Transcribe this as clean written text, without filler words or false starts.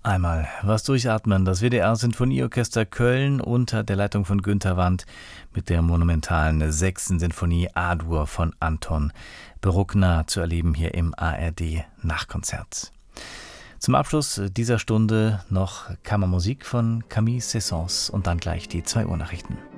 Einmal was durchatmen. Das WDR-Sinfonieorchester Köln unter der Leitung von Günter Wandt mit der monumentalen 6. Sinfonie A-Dur von Anton Bruckner zu erleben hier im ARD-Nachkonzert. Zum Abschluss dieser Stunde noch Kammermusik von Camille Saint-Saëns und dann gleich die 2 Uhr Nachrichten.